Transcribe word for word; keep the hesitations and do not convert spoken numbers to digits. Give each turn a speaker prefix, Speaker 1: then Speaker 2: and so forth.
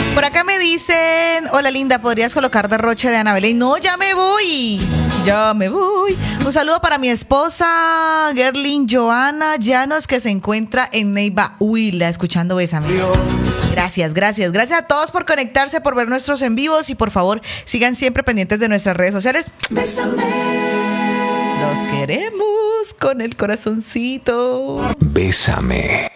Speaker 1: Por acá me dicen, hola linda, ¿podrías colocar derroche de Ana Belén? No, ya me voy, ya me voy. Un saludo para mi esposa, Gerlin Joana Llanos, que se encuentra en Neiva, Huila, escuchando Bésame. Gracias, gracias, gracias a todos por conectarse, por ver nuestros en vivos y por favor, sigan siempre pendientes de nuestras redes sociales. Bésame. Los queremos con el corazoncito.
Speaker 2: Bésame.